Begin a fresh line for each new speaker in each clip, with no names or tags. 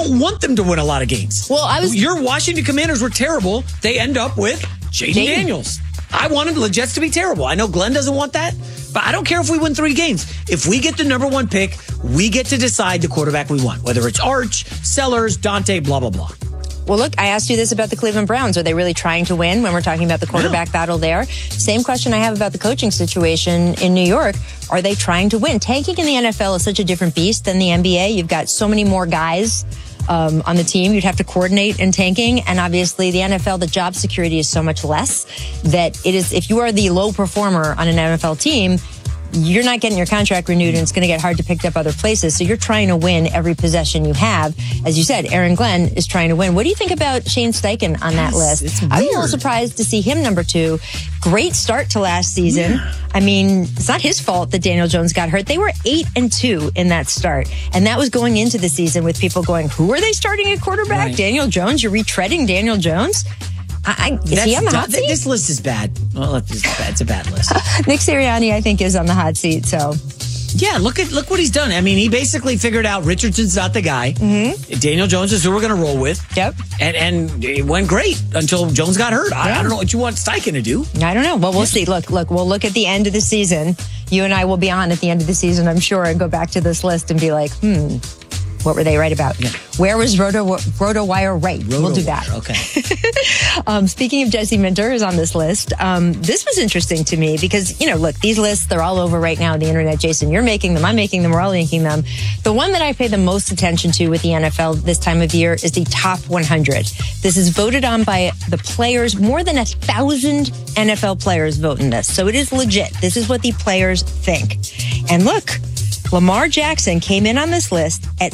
don't want them to win a lot of games.
Well,
your Washington Commanders were terrible. They end up with Jaden Daniels. I wanted the Jets to be terrible. I know Glenn doesn't want that, but I don't care if we win 3 games. If we get the number 1 pick, we get to decide the quarterback we want, whether it's Arch, Sellers, Dante, blah, blah, blah.
Well, look, I asked you this about the Cleveland Browns. Are they really trying to win when we're talking about the quarterback battle there? Same question I have about the coaching situation in New York. Are they trying to win? Tanking in the NFL is such a different beast than the NBA. You've got so many more guys on the team. You'd have to coordinate in tanking. And obviously the NFL, the job security is so much less that it is, if you are the low performer on an NFL team, you're not getting your contract renewed and it's going to get hard to pick up other places. So you're trying to win every possession you have. As you said, Aaron Glenn is trying to win. What do you think about Shane Steichen on that list?
It's weird.
I'm a little surprised to see him number 2. Great start to last season. Yeah. I mean, it's not his fault that Daniel Jones got hurt. They were 8-2 in that start. And that was going into the season with people going, who are they starting at quarterback? Right. Daniel Jones? You're retreading Daniel Jones? Is he on the hot seat?
This list is bad. Well, it's a bad list.
Nick Sirianni, I think, is on the hot seat. So,
yeah, look what he's done. I mean, he basically figured out Richardson's not the guy.
Mm-hmm.
Daniel Jones is who we're going to roll with.
Yep.
And it went great until Jones got hurt. I don't know what you want Steichen to do.
I don't know. Well, we'll see. Look, we'll look at the end of the season. You and I will be on at the end of the season, I'm sure, and go back to this list and be like, what were they right about? Yeah. Where was RotoWire right? We'll do that.
Okay.
Speaking of Jesse Minter, who's on this list, this was interesting to me because, look, these lists, they're all over right now on the internet. Jason, you're making them. I'm making them. We're all making them. The one that I pay the most attention to with the NFL this time of year is the top 100. This is voted on by the players. More than 1,000 NFL players vote in this. So it is legit. This is what the players think. And look, Lamar Jackson came in on this list at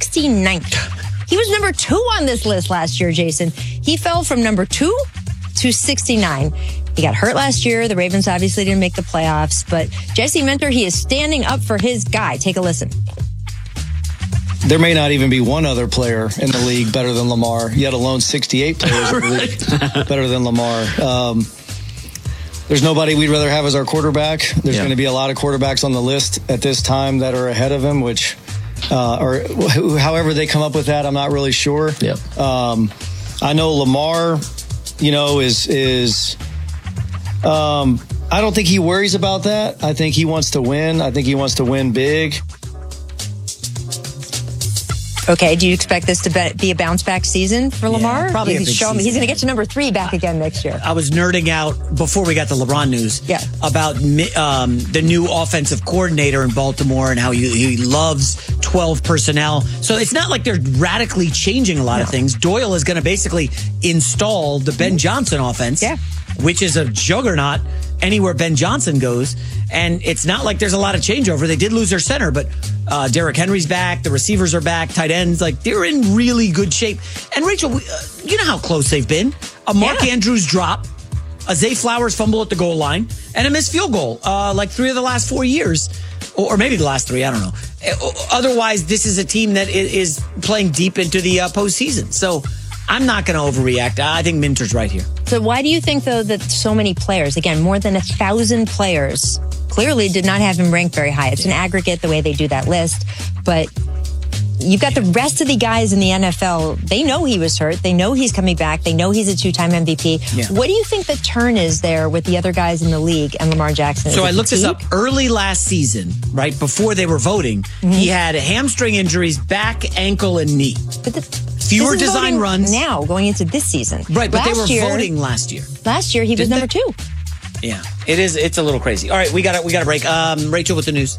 69th. He was number 2 on this list last year, Jason. He fell from number 2 to 69. He got hurt last year. The Ravens obviously didn't make the playoffs. But Jesse Minter, he is standing up for his guy. Take a listen.
There may not even be one other player in the league better than Lamar, yet alone 68 players in the league better than Lamar. There's nobody we'd rather have as our quarterback. There's going to be a lot of quarterbacks on the list at this time that are ahead of him, which, or however they come up with that, I'm not really sure.
Yep.
I know Lamar, is I don't think he worries about that. I think he wants to win. I think he wants to win big.
Okay, do you expect this to be a bounce-back season for Lamar?
Probably
he's going to get to number 3 back again next year.
I was nerding out before we got the LeBron news about the new offensive coordinator in Baltimore and how he loves 12 personnel. So it's not like they're radically changing a lot of things. Doyle is going to basically install the Ben Johnson offense, which is a juggernaut anywhere Ben Johnson goes. And it's not like there's a lot of changeover. They did lose their center, but Derrick Henry's back. The receivers are back. Tight ends, they're in really good shape. And Rachel, you know how close they've been. A Mark Andrews drop, a Zay Flowers fumble at the goal line, and a missed field goal. 3 of the last 4 years, or maybe the last 3. I don't know. Otherwise, this is a team that is playing deep into the postseason. So I'm not going to overreact. I think Minter's right here.
So why do you think, though, that so many players, again, more than 1,000 players, clearly did not have him ranked very high? It's an aggregate, the way they do that list. But you've got the rest of the guys in the NFL. They know he was hurt. They know he's coming back. They know he's a 2-time MVP. Yeah. What do you think the turn is there with the other guys in the league and Lamar Jackson?
So I looked this up early last season, right before they were voting. Mm-hmm. He had hamstring injuries, back, ankle, and knee. Fewer design runs.
Now, going into this season.
Right, but they were voting last year.
Last year, he was number 2.
Yeah, it is. It's a little crazy. All right, we got a break. Rachel with the news.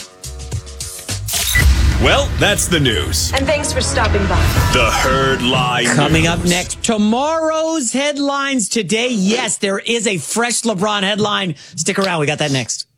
Well, that's the news.
And thanks for stopping by.
The Herd Line
Coming up next, tomorrow's headlines today. Yes, there is a fresh LeBron headline. Stick around. We got that next.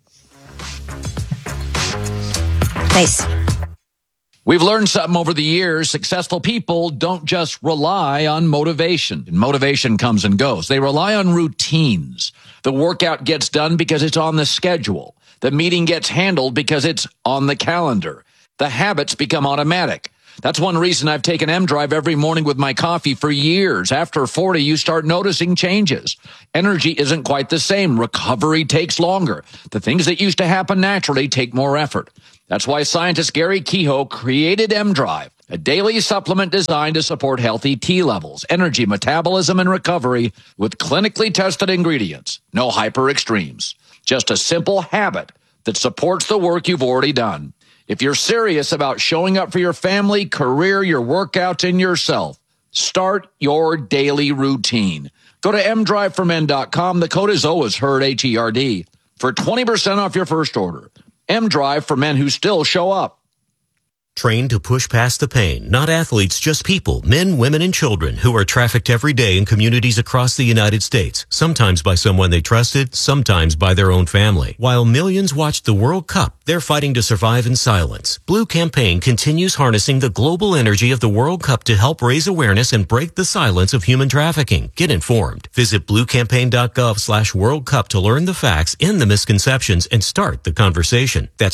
Nice.
We've learned something over the years. Successful people don't just rely on motivation. Motivation comes and goes. They rely on routines. The workout gets done because it's on the schedule. The meeting gets handled because it's on the calendar. The habits become automatic. That's one reason I've taken M-Drive every morning with my coffee for years. After 40, you start noticing changes. Energy isn't quite the same. Recovery takes longer. The things that used to happen naturally take more effort. That's why scientist Gary Kehoe created M-Drive, a daily supplement designed to support healthy T levels, energy, metabolism, and recovery with clinically tested ingredients. No hyper extremes. Just a simple habit that supports the work you've already done. If you're serious about showing up for your family, career, your workouts, and yourself, start your daily routine. Go to mdriveformen.com. The code is always HERD, H-E-R-D, for 20% off your first order. M-Drive for men who still show up.
Trained to push past the pain, not athletes, just people, men, women, and children who are trafficked every day in communities across the United States, sometimes by someone they trusted, sometimes by their own family. While millions watched the World Cup, they're fighting to survive in silence. Blue Campaign continues harnessing the global energy of the World Cup to help raise awareness and break the silence of human trafficking. Get informed. Visit bluecampaign.gov/World Cup to learn the facts, end the misconceptions, and start the conversation. That's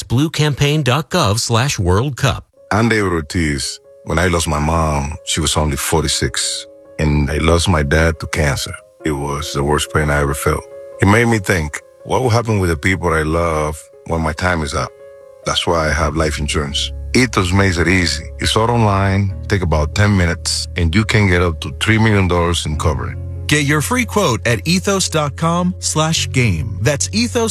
bluecampaign.gov/World Cup.
I'm David Ortiz. When I lost my mom, she was only 46, and I lost my dad to cancer. It was the worst pain I ever felt. It made me think, what will happen with the people I love when my time is up? That's why I have life insurance. Ethos makes it easy. It's all online, take about 10 minutes, and you can get up to $3 million in coverage.
Get your free quote at ethos.com/game. That's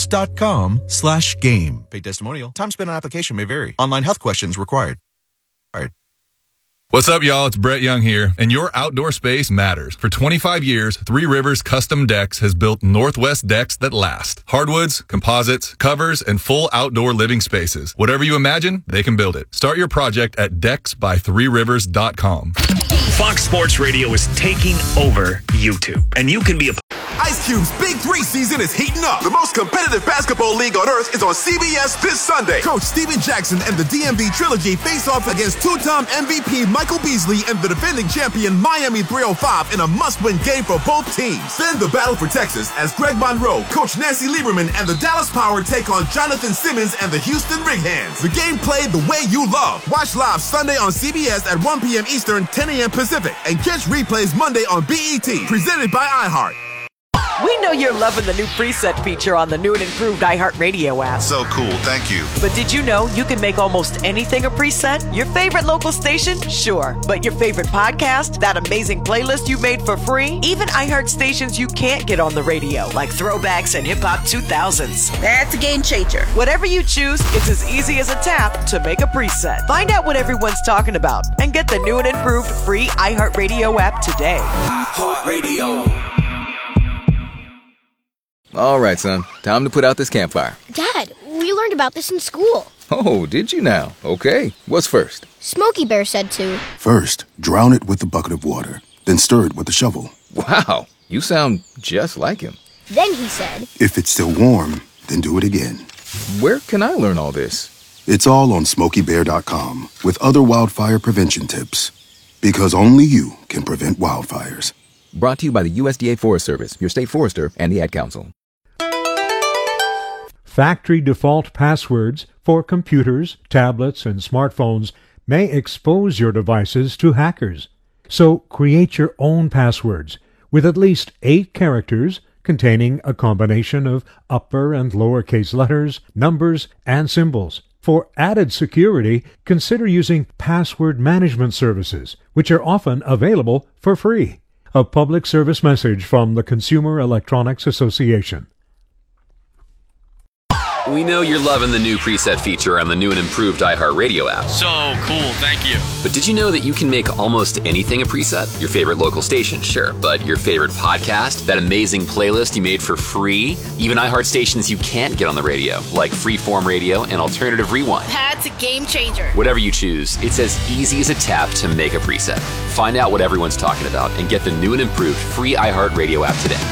ethos.com/game. Paid testimonial. Time spent on application may vary. Online health questions required. All right.
What's up, y'all? It's Brett Young here, and your outdoor space matters. For 25 years, Three Rivers Custom Decks has built Northwest decks that last. Hardwoods, composites, covers, and full outdoor living spaces. Whatever you imagine, they can build it. Start your project at decksby3rivers.com.
Fox Sports Radio is taking over YouTube, and you can be a...
Ice Cube's Big 3 season is heating up. The most competitive basketball league on earth is on CBS this Sunday. Coach Steven Jackson and the DMV Trilogy face off against two-time MVP Michael Beasley and the defending champion Miami 305 in a must-win game for both teams. Then the battle for Texas as Greg Monroe, Coach Nancy Lieberman, and the Dallas Power take on Jonathan Simmons and the Houston Rig-Hands. The game played the way you love. Watch live Sunday on CBS at 1 p.m. Eastern, 10 a.m. Pacific, and catch replays Monday on BET, presented by iHeart.
We know you're loving the new preset feature on the new and improved iHeartRadio app.
So cool, thank you.
But did you know you can make almost anything a preset? Your favorite local station? Sure. But your favorite podcast? That amazing playlist you made for free? Even iHeart stations you can't get on the radio, like Throwbacks and Hip Hop 2000s.
That's a game changer.
Whatever you choose, it's as easy as a tap to make a preset. Find out what everyone's talking about and get the new and improved free iHeartRadio app today.
iHeartRadio. All right, son. Time to put out this campfire.
Dad, we learned about this in school.
Oh, did you now? Okay. What's first?
Smokey Bear said to.
First, drown it with a bucket of water, then stir it with a shovel.
Wow, you sound just like him.
Then he said.
If it's still warm, then do it again.
Where can I learn all this?
It's all on SmokeyBear.com with other wildfire prevention tips. Because only you can prevent wildfires.
Brought to you by the USDA Forest Service, your state forester, and the Ad Council.
Factory default passwords for computers, tablets, and smartphones may expose your devices to hackers. So create your own passwords with at least 8 characters containing a combination of upper and lowercase letters, numbers, and symbols. For added security, consider using password management services, which are often available for free. A public service message from the Consumer Electronics Association.
We know you're loving the new preset feature on the new and improved iHeartRadio app.
So cool, thank you.
But did you know that you can make almost anything a preset? Your favorite local station, sure. But your favorite podcast, that amazing playlist you made for free, even iHeart stations you can't get on the radio, like Freeform Radio and Alternative Rewind.
That's a game changer.
Whatever you choose, it's as easy as a tap to make a preset. Find out what everyone's talking about and get the new and improved free iHeartRadio app today.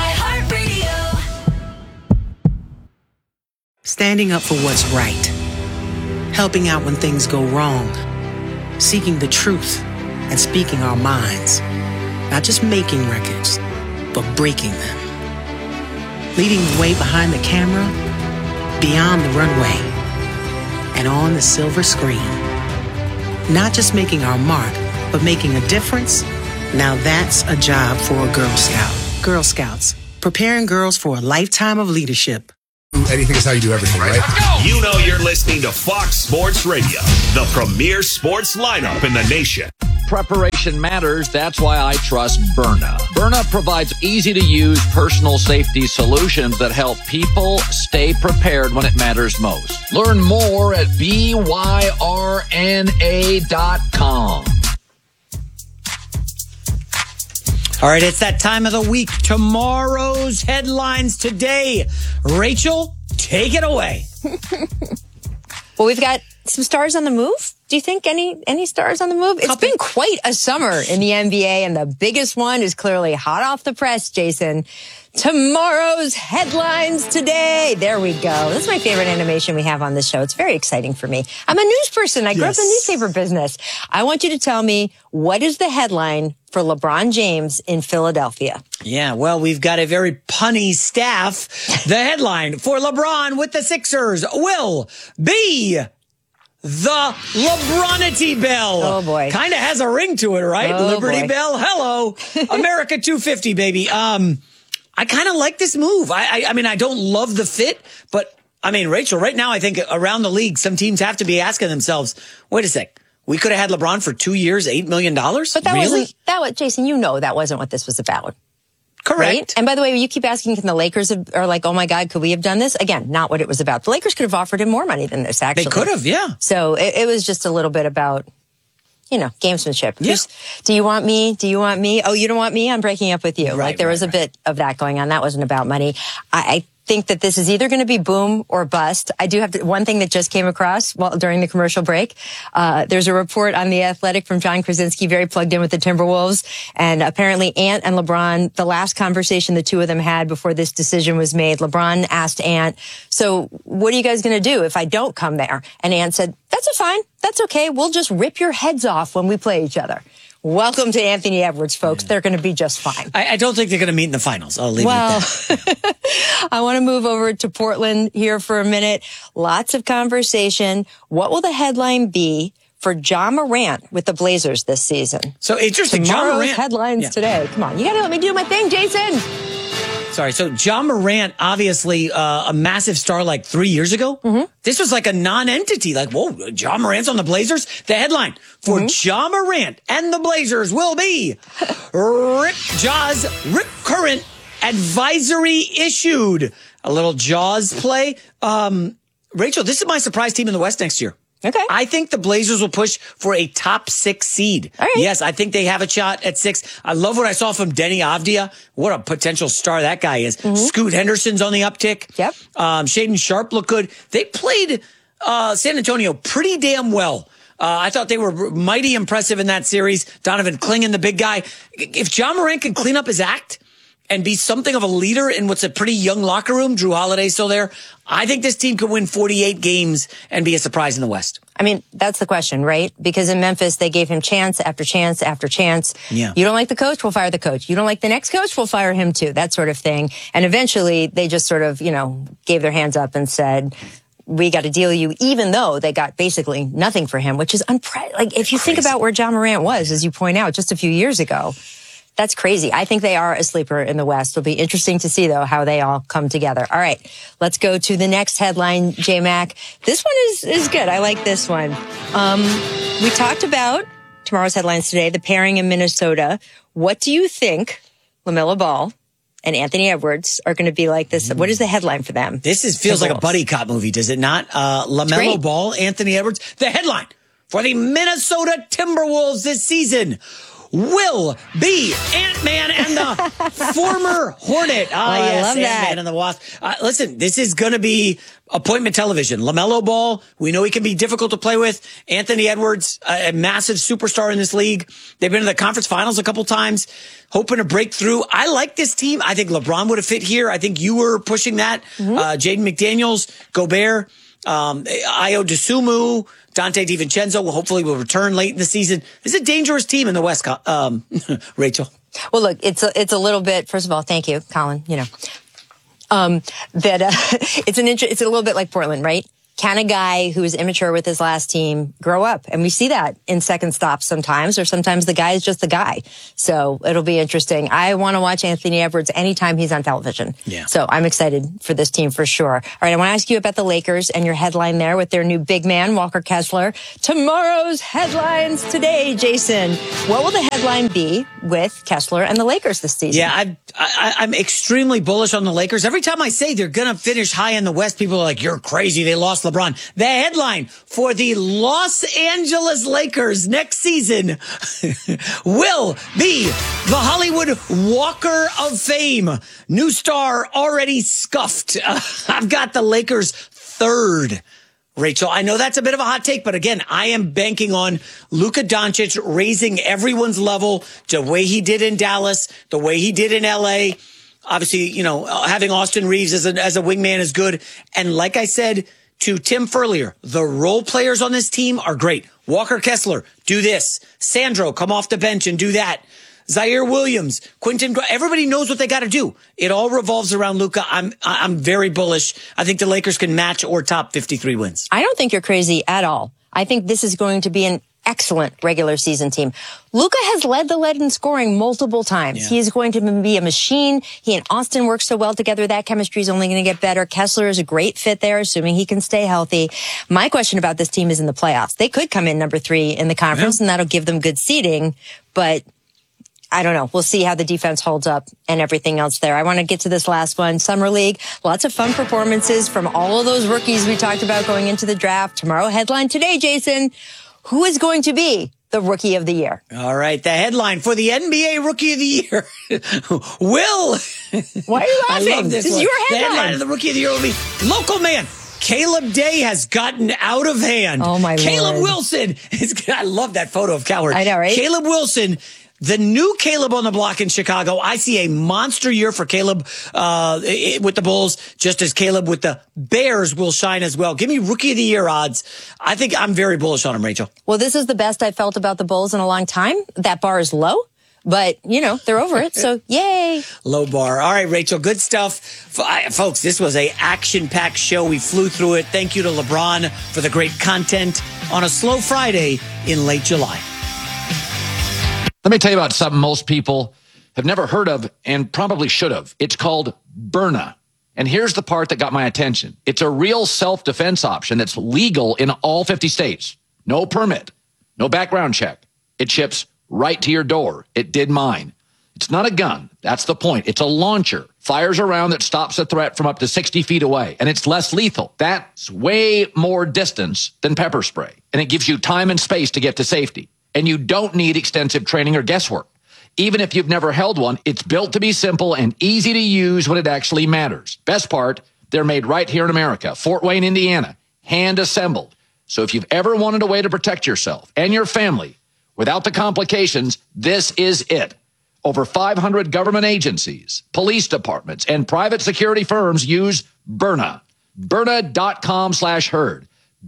Standing up for what's right. Helping out when things go wrong. Seeking the truth and speaking our minds. Not just making records, but breaking them. Leading the way behind the camera, beyond the runway, and on the silver screen. Not just making our mark, but making a difference. Now that's a job for a Girl Scout. Girl Scouts, preparing girls for a lifetime of leadership.
Anything is how you do everything, right?
You know you're listening to Fox Sports Radio, the premier sports lineup in the nation.
Preparation matters. That's why I trust Byrna. Byrna provides easy-to-use personal safety solutions that help people stay prepared when it matters most. Learn more at byrna.com.
All right, it's that time of the week. Tomorrow's headlines today. Rachel, take it away.
Well, we've got some stars on the move. Do you think any stars on the move? It's been quite a summer in the NBA, and the biggest one is clearly hot off the press, Jason. Tomorrow's headlines today. There we go. This is my favorite animation we have on this show. It's very exciting for me. I'm a news person. I grew up in the newspaper business. I want you to tell me, what is the headline for LeBron James in Philadelphia?
Yeah, well, we've got a very punny staff. The headline for LeBron with the Sixers will be the LeBronity Bell.
Oh, boy.
Kind of has a ring to it, right?
Oh,
Liberty
boy.
Bell. Hello. America 250, baby. I kind of like this move. I mean, I don't love the fit, but I mean, Rachel, right now, I think around the league, some teams have to be asking themselves, wait a sec. We could have had LeBron for 2 years, $8 million?
But that wasn't, Jason, you know that wasn't what this was about.
Correct.
Right? And by the way, you keep asking, can the Lakers are like, oh my God, could we have done this? Again, not what it was about. The Lakers could have offered him more money than this, actually.
They could have, yeah.
So it was just a little bit about, gamesmanship.
Yeah.
Do you want me? Do you want me? Oh, you don't want me? I'm breaking up with you.
Right,
like there was a bit of that going on. That wasn't about money. I think that this is either going to be boom or bust. I do have one thing that just came across during the commercial break. There's a report on The Athletic from John Krasinski, very plugged in with the Timberwolves. And apparently Ant and LeBron, the last conversation the two of them had before this decision was made, LeBron asked Ant, so what are you guys going to do if I don't come there? And Ant said, that's fine. That's okay. We'll just rip your heads off when we play each other. Welcome to Anthony Edwards, folks. They're going to be just fine.
I don't think they're going to meet in the finals. I'll leave it at that.
I want to move over to Portland here for a minute. Lots of conversation. What will the headline be for Ja Morant with the Blazers this season?
So interesting.
Tomorrow's
Ja Morant
headlines today. Come on. You got to let me do my thing, Jason.
Sorry. So Ja Morant, obviously a massive star like 3 years ago. Mm-hmm. This was like a non-entity. Like, whoa, Ja Morant's on the Blazers? The headline for Ja Morant and the Blazers will be Ja's Rip Current advisory issued. A little Jaws play. Rachel, this is my surprise team in the West next year.
Okay.
I think the Blazers will push for a top 6 seed.
All right.
Yes, I think they have a shot at 6. I love what I saw from Denny Avdia. What a potential star that guy is. Mm-hmm. Scoot Henderson's on the uptick.
Yep.
Shaedon Sharpe looked good. They played San Antonio pretty damn well. I thought they were mighty impressive in that series. Donovan Clingan, the big guy. If Ja Morant can clean up his act and be something of a leader in what's a pretty young locker room, Drew Holiday's still there, I think this team could win 48 games and be a surprise in the West.
I mean, that's the question, right? Because in Memphis, they gave him chance after chance after chance.
Yeah.
You don't like the coach? We'll fire the coach. You don't like the next coach? We'll fire him too. That sort of thing. And eventually, they just sort of, gave their hands up and said, we got to deal you, even though they got basically nothing for him, which is like, if you think about where Ja Morant was, as you point out, just a few years ago, that's crazy. I think they are a sleeper in the West. It'll be interesting to see, though, how they all come together. All right, let's go to the next headline, J-Mac. This one is good. I like this one. We talked about tomorrow's headlines today, the pairing in Minnesota. What do you think LaMelo Ball and Anthony Edwards are going to be like this? What is the headline for them?
This feels like a buddy cop movie, does it not? LaMelo Ball, Anthony Edwards. The headline for the Minnesota Timberwolves this season will be Ant-Man and the former Hornet.
I love that.
Ant-Man and the Wasp. Listen, this is going to be appointment television. LaMelo Ball, we know he can be difficult to play with. Anthony Edwards, a massive superstar in this league. They've been in the conference finals a couple times, hoping to break through. I like this team. I think LeBron would have fit here. I think you were pushing that. Mm-hmm. Jaden McDaniels, Gobert, Ayo Dosunmu, Dante DiVincenzo hopefully will return late in the season. This is a dangerous team in the West, Rachel.
Well, look, it's a little bit. First of all, thank you, Colin. It's a little bit like Portland, right? Can a guy who is immature with his last team grow up? And we see that in second stops sometimes, or sometimes the guy is just the guy. So it'll be interesting. I want to watch Anthony Edwards anytime he's on television.
Yeah.
So I'm excited for this team for sure. All right, I want to ask you about the Lakers and your headline there with their new big man, Walker Kessler. Tomorrow's headlines today, Jason. What will the headline be with Kessler and the Lakers this season?
Yeah, I'm extremely bullish on the Lakers. Every time I say they're going to finish high in the West, people are like, you're crazy. They lost LeBron. The headline for the Los Angeles Lakers next season will be the Hollywood Walker of Fame. New star already scuffed. I've got the Lakers third. Rachel, I know that's a bit of a hot take, but again, I am banking on Luka Doncic raising everyone's level the way he did in Dallas, the way he did in LA. Obviously, having Austin Reeves as a wingman is good. And like I said to Tim Furlier, the role players on this team are great. Walker Kessler, do this. Sandro, come off the bench and do that. Zaire Williams, Quentin, everybody knows what they got to do. It all revolves around Luka. I'm very bullish. I think the Lakers can match or top 53 wins.
I don't think you're crazy at all. I think this is going to be an excellent regular season team. Luka has led the lead in scoring multiple times. Yeah. He is going to be a machine. He and Austin work so well together. That chemistry is only going to get better. Kessler is a great fit there, assuming he can stay healthy. My question about this team is in the playoffs. They could come in number 3 in the conference, and that'll give them good seeding, but I don't know. We'll see how the defense holds up and everything else there. I want to get to this last one. Summer League. Lots of fun performances from all of those rookies we talked about going into the draft. Tomorrow headline today, Jason. Who is going to be the Rookie of the Year?
All right. The headline for the NBA Rookie of the Year will.
Why are you laughing?
I love this
is
one.
your headline.
The headline of the Rookie of the Year will be local man. Caleb Day has gotten out of hand.
Oh, my
Caleb
Lord.
Wilson. I love that photo of Coward.
I know, right?
Caleb Wilson. The new Caleb on the block in Chicago. I see a monster year for Caleb with the Bulls, just as Caleb with the Bears will shine as well. Give me Rookie of the Year odds. I think I'm very bullish on him, Rachel.
Well, this is the best I've felt about the Bulls in a long time. That bar is low, but, they're over it, so yay.
Low bar. All right, Rachel, good stuff. Folks, this was a action-packed show. We flew through it. Thank you to LeBron for the great content on a slow Friday in late July.
Let me tell you about something most people have never heard of and probably should have. It's called Byrna. And here's the part that got my attention. It's a real self-defense option that's legal in all 50 states. No permit, no background check. It ships right to your door. It did mine. It's not a gun. That's the point. It's a launcher. Fires a round that stops a threat from up to 60 feet away. And it's less lethal. That's way more distance than pepper spray. And it gives you time and space to get to safety. And you don't need extensive training or guesswork. Even if you've never held one, it's built to be simple and easy to use when it actually matters. Best part, they're made right here in America, Fort Wayne, Indiana, hand assembled. So if you've ever wanted a way to protect yourself and your family without the complications, this is it. Over 500 government agencies, police departments, and private security firms use Byrna. Byrna.com/herd.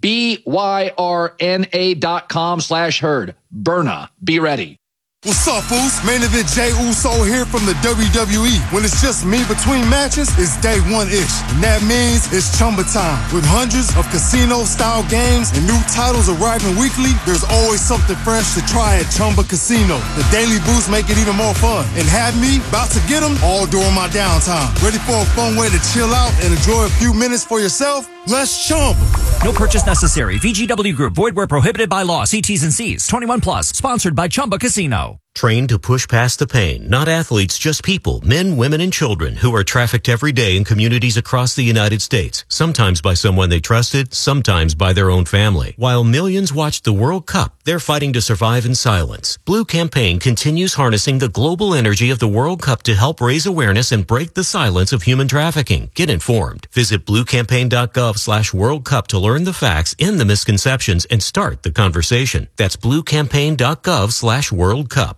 BYRNA.com/herd. Byrna. Be ready.
What's up, Foos? Main event Jey Uso here from the WWE. When it's just me between matches, it's day one-ish. And that means it's Chumba time. With hundreds of casino-style games and new titles arriving weekly, there's always something fresh to try at Chumba Casino. The daily boosts make it even more fun. And have me about to get them all during my downtime. Ready for a fun way to chill out and enjoy a few minutes for yourself? Let's Chumba.
No purchase necessary. VGW Group. Void where prohibited by law. See T's and C's. 21 plus. Sponsored by Chumba Casino.
Trained to push past the pain. Not athletes, just people, men, women, and children who are trafficked every day in communities across the United States. Sometimes by someone they trusted, sometimes by their own family. While millions watch the World Cup, they're fighting to survive in silence. Blue Campaign continues harnessing the global energy of the World Cup to help raise awareness and break the silence of human trafficking. Get informed. Visit bluecampaign.gov/World Cup to learn the facts, end the misconceptions, and start the conversation. That's bluecampaign.gov/World Cup.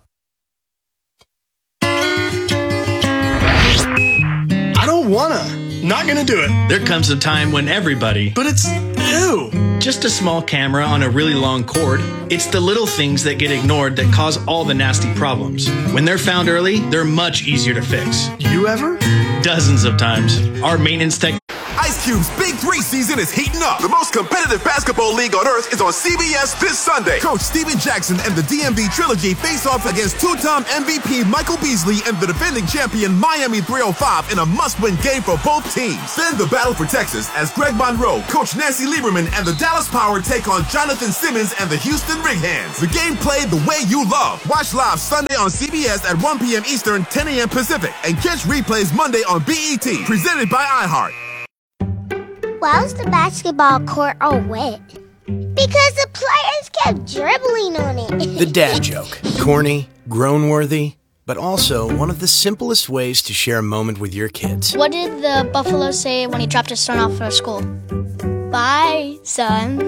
Not gonna do it. There comes a time when everybody, but it's ew. Just a small camera on a really long cord. It's the little things that get ignored that cause all the nasty problems. When they're found early, they're much easier to fix. You ever? Dozens of times. Our maintenance tech.
Ice Cube's Big 3 season is heating up. The most competitive basketball league on earth is on CBS this Sunday. Coach Steven Jackson and the DMV Trilogy face off against two-time MVP Michael Beasley and the defending champion Miami 305 in a must-win game for both teams. Then the battle for Texas as Greg Monroe, Coach Nancy Lieberman, and the Dallas Power take on Jonathan Simmons and the Houston Rig Hands. The game played the way you love. Watch live Sunday on CBS at 1 p.m. Eastern, 10 a.m. Pacific, and catch replays Monday on BET, presented by iHeart.
Why was the basketball court all wet? Because the players kept dribbling on it.
The dad joke. Corny, groan-worthy, but also one of the simplest ways to share a moment with your kids.
What did the buffalo say when he dropped his son off for school? Bye, son.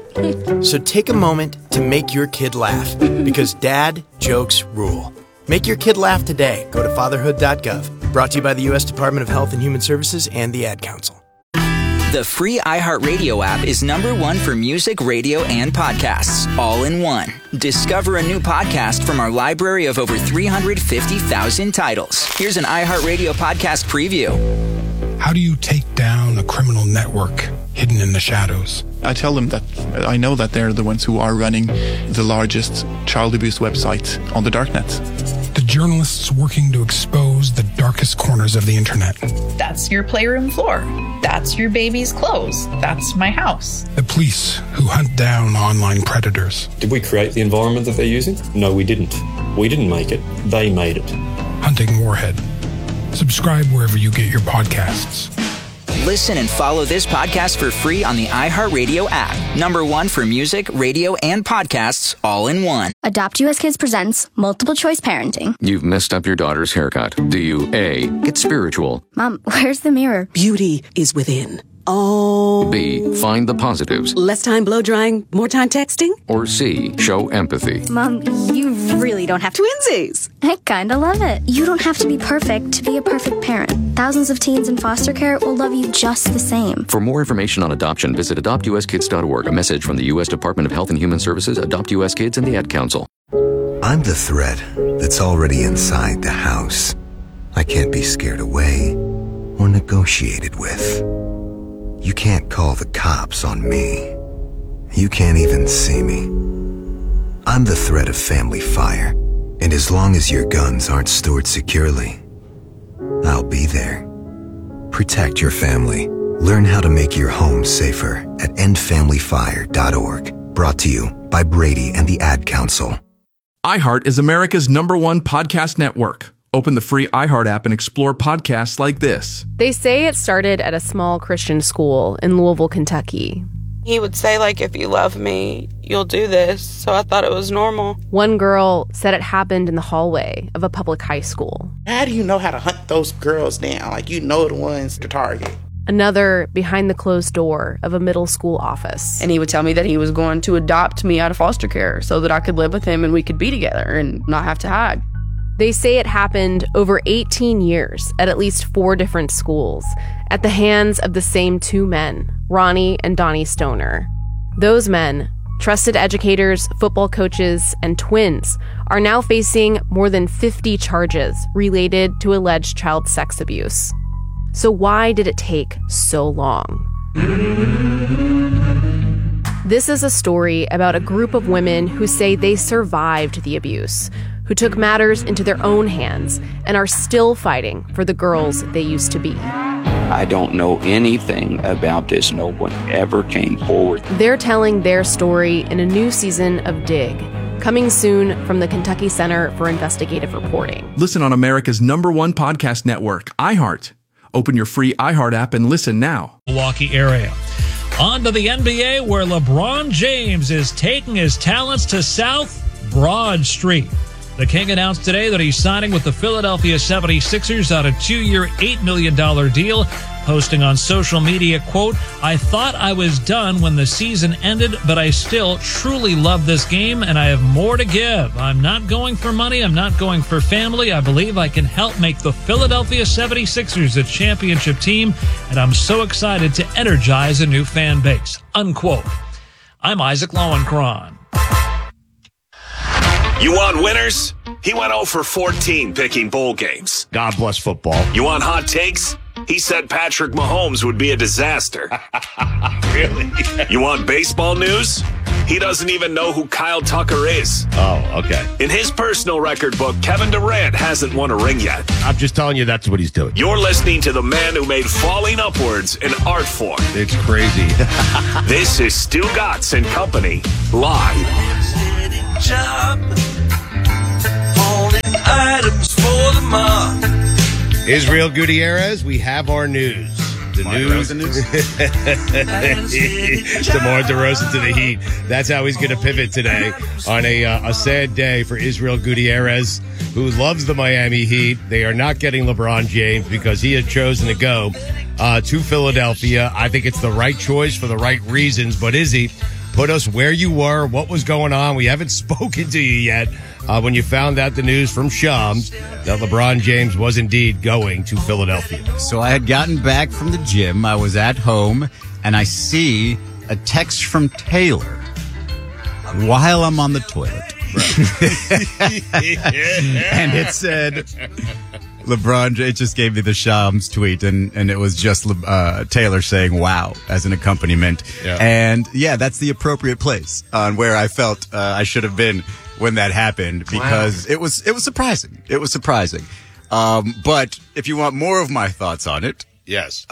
So take a moment to make your kid laugh, because dad jokes rule. Make your kid laugh today. Go to fatherhood.gov. Brought to you by the U.S. Department of Health and Human Services and the Ad Council.
The free iHeartRadio app is #1 for music, radio, and podcasts, all in one. Discover a new podcast from our library of over 350,000 titles. Here's an iHeartRadio podcast preview.
How do you take down a criminal network hidden in the shadows?
I tell them that I know that they're the ones who are running the largest child abuse website on the darknet.
The journalists working to expose the darkest corners of the internet.
That's your playroom floor. That's your baby's clothes. That's my house.
The police who hunt down online predators.
Did we create the environment that they're using? No, we didn't. We didn't make it. They made it.
Hunting Warhead. Subscribe wherever you get your podcasts.
Listen and follow this podcast for free on the iHeartRadio app. #1 for music, radio, and podcasts, all in one.
Adopt US Kids presents Multiple Choice Parenting.
You've messed up your daughter's haircut. Do you A, get spiritual?
Mom, where's the mirror?
Beauty is within. Oh.
B, find the positives?
Less time blow drying, more time texting?
Or C, show empathy?
Mom, you really don't have to.
Twinsies!
I kinda love it. You don't have to be perfect to be a perfect parent. Thousands of teens in foster care will love you just the same.
For more information on adoption, visit adoptuskids.org. A message from the U.S. Department of Health and Human Services, Adopt U.S. Kids, and the Ad Council.
I'm the threat that's already inside the house. I can't be scared away or negotiated with. You can't call the cops on me. You can't even see me. I'm the threat of family fire, and as long as your guns aren't stored securely, I'll be there. Protect your family. Learn how to make your home safer at endfamilyfire.org. Brought to you by Brady and the Ad Council.
iHeart is America's #1 podcast network. Open the free iHeart app and explore podcasts like this.
They say it started at a small Christian school in Louisville, Kentucky.
He would say, like, if you love me, you'll do this. So I thought it was normal.
One girl said it happened in the hallway of a public high school.
How do you know how to hunt those girls down? Like, you know the ones to target.
Another behind the closed door of a middle school office.
And he would tell me that he was going to adopt me out of foster care so that I could live with him and we could be together and not have to hide.
They say it happened over 18 years at least 4 different schools at the hands of the same 2 men, Ronnie and Donnie Stoner. Those men, trusted educators, football coaches, and twins, are now facing more than 50 charges related to alleged child sex abuse. So why did it take so long? This is a story about a group of women who say they survived the abuse, who took matters into their own hands and are still fighting for the girls they used to be.
I don't know anything about this. No one ever came forward.
They're telling their story in a new season of Dig, coming soon from the Kentucky Center for Investigative Reporting.
Listen on America's #1 podcast network, iHeart. Open your free iHeart app and listen now.
Milwaukee area. On to the NBA, where LeBron James is taking his talents to South Broad Street. The King announced today that he's signing with the Philadelphia 76ers on a 2-year, $8 million deal, posting on social media, quote, "I thought I was done when the season ended, but I still truly love this game, and I have more to give. I'm not going for money. I'm not going for family. I believe I can help make the Philadelphia 76ers a championship team, and I'm so excited to energize a new fan base," unquote. I'm Isaac Lowenkron.
You want winners? He went 0 for 14 picking bowl games.
God bless football.
You want hot takes? He said Patrick Mahomes would be a disaster.
Really?
You want baseball news? He doesn't even know who Kyle Tucker is.
Oh, okay.
In his personal record book, Kevin Durant hasn't won a ring yet.
I'm just telling you that's what he's doing.
You're listening to the man who made falling upwards an art form.
It's crazy.
This is Stu Gatz and Company, live.
Israel Gutierrez, we have our news. The news. DeMar DeRozan to the Heat. That's how he's going to pivot today on a sad day for Israel Gutierrez, who loves the Miami Heat. They are not getting LeBron James because he had chosen to go to Philadelphia. I think it's the right choice for the right reasons. But Izzy, put us where you were, what was going on. We haven't spoken to you yet when you found out the news from Shams that LeBron James was indeed going to Philadelphia.
So I had gotten back from the gym. I was at home, and I see a text from Taylor while I'm on the toilet. And it said, LeBron, it just gave me the Shams tweet, and it was just Taylor saying wow as an accompaniment.
Yeah.
And yeah, that's the appropriate place on where I felt I should have been when that happened, because it was surprising. It was surprising. But if you want more of my thoughts on it,
yes,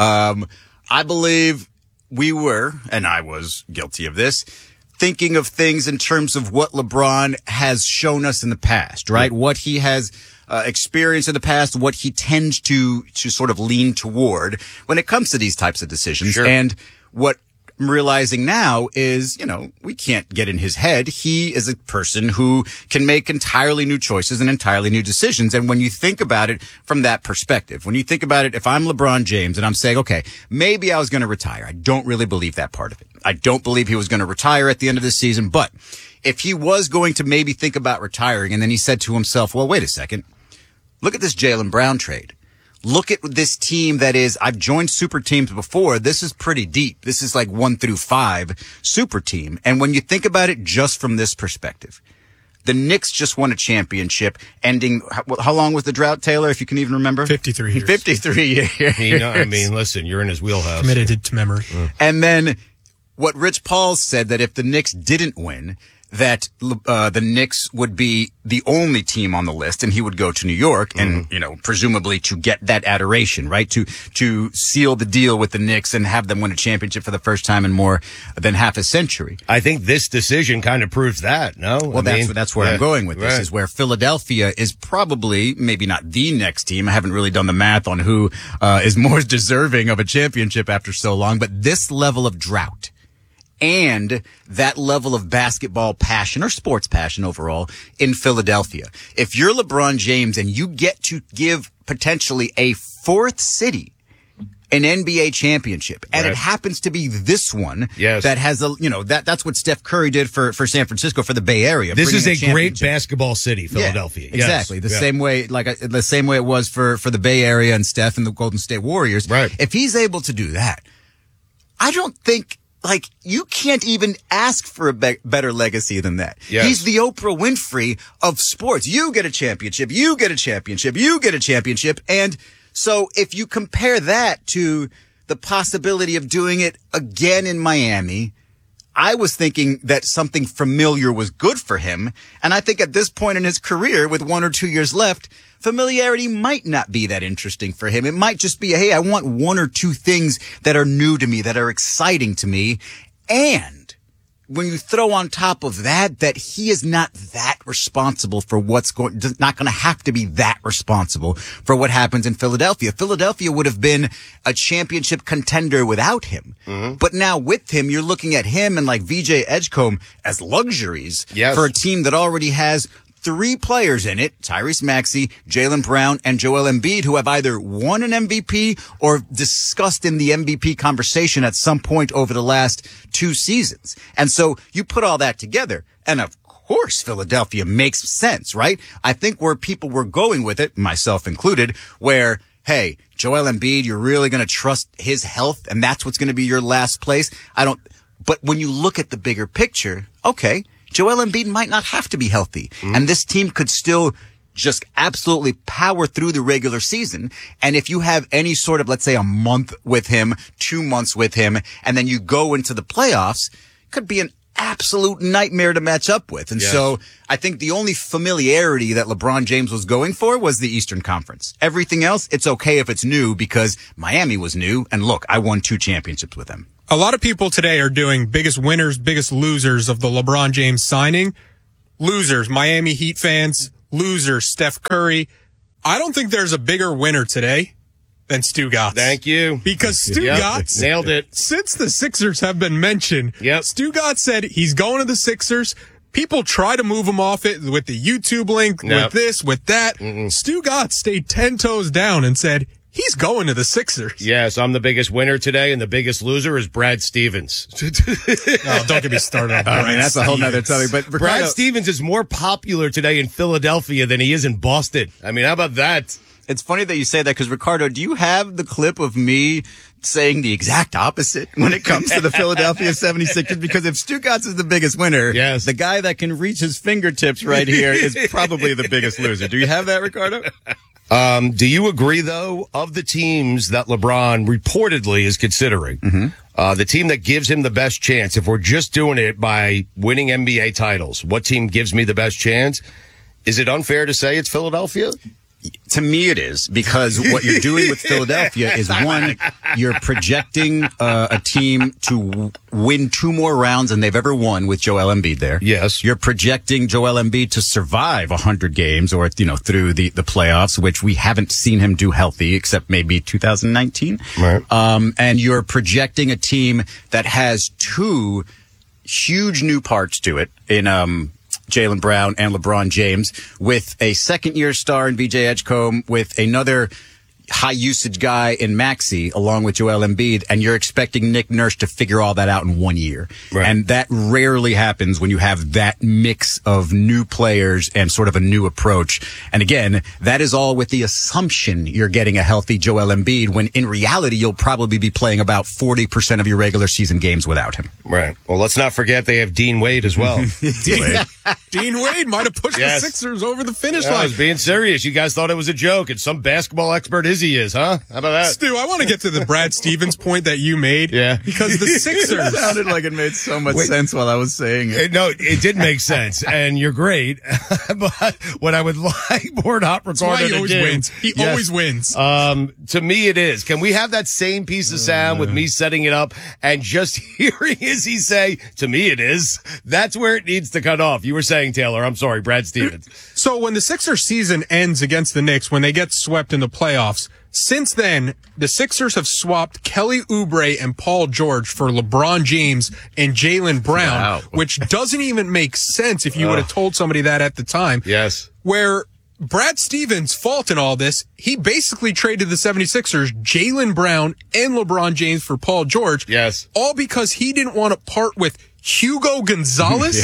I believe we were, and I was guilty of this, thinking of things in terms of what LeBron has shown us in the past, right? Yeah. What he has experienced in the past, what he tends to sort of lean toward when it comes to these types of decisions.
Sure.
And what I'm realizing now is, we can't get in his head. He is a person who can make entirely new choices and entirely new decisions. And when you think about it from that perspective, when you think about it, if I'm LeBron James and I'm saying, okay, maybe I was going to retire. I don't really believe that part of it. I don't believe he was going to retire at the end of the season. But if he was going to maybe think about retiring, and then he said to himself, well, wait a second. Look at this Jaylen Brown trade. Look at this team that is, I've joined super teams before. This is pretty deep. This is like 1 through 5 super team. And when you think about it just from this perspective, the Knicks just won a championship ending, how long was the drought, Taylor, if you can even remember?
53 years.
53 years.
Listen, you're in his wheelhouse.
Committed to memory.
And then what Rich Paul said, that if the Knicks didn't win, that the Knicks would be the only team on the list, and he would go to New York and, presumably to get that adoration, right? To seal the deal with the Knicks and have them win a championship for the first time in more than half a century.
I think this decision kind of proves that, no?
Well, that's where I'm going with this, is where Philadelphia is probably, maybe not the next team. I haven't really done the math on who is more deserving of a championship after so long, but this level of drought and that level of basketball passion or sports passion overall in Philadelphia. If you're LeBron James and you get to give potentially a fourth city an NBA championship, and it happens to be this one that has that's what Steph Curry did for San Francisco, for the Bay Area.
This is a great basketball city, Philadelphia.
Yeah, exactly. The same way it was for the Bay Area and Steph and the Golden State Warriors.
Right.
If he's able to do that, I don't think, you can't even ask for a better legacy than that.
Yes.
He's the Oprah Winfrey of sports. You get a championship, you get a championship, you get a championship. And so if you compare that to the possibility of doing it again in Miami, I was thinking that something familiar was good for him. And I think at this point in his career, with 1 or 2 years left, familiarity might not be that interesting for him. It might just be, hey, I want 1 or 2 things that are new to me, that are exciting to me. And when you throw on top of that he is not that responsible for not going to have to be that responsible for what happens in Philadelphia. Philadelphia would have been a championship contender without him. Mm-hmm. But now with him, you're looking at him and like VJ Edgecombe as luxuries for a team that already has 3 players in it, Tyrese Maxey, Jaylen Brown, and Joel Embiid, who have either won an MVP or discussed in the MVP conversation at some point over the last 2 seasons. And so you put all that together, and of course Philadelphia makes sense, right? I think where people were going with it, myself included, where, hey, Joel Embiid, you're really going to trust his health, and that's what's going to be your last place? But when you look at the bigger picture, okay, Joel Embiid might not have to be healthy, and this team could still just absolutely power through the regular season. And if you have any sort of, let's say, a month with him, 2 months with him, and then you go into the playoffs, it could be an absolute nightmare to match up with. And so I think the only familiarity that LeBron James was going for was the Eastern Conference. Everything else, it's okay if it's new because Miami was new. And look, I won 2 championships with them.
A lot of people today are doing biggest winners, biggest losers of the LeBron James signing. Losers, Miami Heat fans. Losers, Steph Curry. I don't think there's a bigger winner today than Stu Gatz.
Thank you.
Because Stu Gatz,
nailed it.
Since the Sixers have been mentioned, Stu Gatz said he's going to the Sixers. People try to move him off it with the YouTube link, with this, with that. Stu Gatz stayed 10 toes down and said he's going to the Sixers.
Yes, I'm the biggest winner today, and the biggest loser is Brad Stevens.
Oh, don't get me started on Brad.
That's a whole nother topic. But Ricardo,
Brad Stevens is more popular today in Philadelphia than he is in Boston. I mean, how about that?
It's funny that you say that because, Ricardo, do you have the clip of me saying the exact opposite when it comes to the Philadelphia 76ers? Because if Stu Gatz is the biggest winner, the guy that can reach his fingertips right here is probably the biggest loser. Do you have that, Ricardo?
Do you agree, though, of the teams that LeBron reportedly is considering, the team that gives him the best chance, if we're just doing it by winning NBA titles, what team gives me the best chance? Is it unfair to say it's Philadelphia?
To me, it is, because what you're doing with Philadelphia is, one, you're projecting a team to win 2 more rounds than they've ever won with Joel Embiid there.
Yes.
You're projecting Joel Embiid to survive 100 games or, through the playoffs, which we haven't seen him do healthy except maybe 2019.
Right.
And you're projecting a team that has 2 huge new parts to it in, Jaylen Brown and LeBron James, with a second-year star in VJ Edgecombe, with another high-usage guy in Maxey, along with Joel Embiid, and you're expecting Nick Nurse to figure all that out in 1 year.
Right.
And that rarely happens when you have that mix of new players and sort of a new approach. And again, that is all with the assumption you're getting a healthy Joel Embiid, when in reality, you'll probably be playing about 40% of your regular season games without him.
Right. Well, let's not forget they have Dean Wade as well.
Dean Wade might have pushed the Sixers over the finish line.
I was being serious. You guys thought it was a joke, and some basketball expert he is, huh? How about that?
Stu, I want to get to the Brad Stevens point that you made.
Yeah.
Because the Sixers.
It sounded like it made so much sense while I was saying it.
No, it did make sense, and you're great. But what I would like Board Hop Ricardo
to do. Wins. He always wins.
To me, it is. Can we have that same piece of sound with me setting it up and just hearing Izzy say, to me, it is? That's where it needs to cut off. You were saying, Taylor. I'm sorry, Brad Stevens.
So when the Sixers season ends against the Knicks, when they get swept in the playoffs, since then, the Sixers have swapped Kelly Oubre and Paul George for LeBron James and Jaylen Brown, which doesn't even make sense if you would have told somebody that at the time.
Yes.
Where Brad Stevens' fault in all this, he basically traded the 76ers Jaylen Brown and LeBron James for Paul George.
Yes.
All because he didn't want to part with Hugo Gonzalez?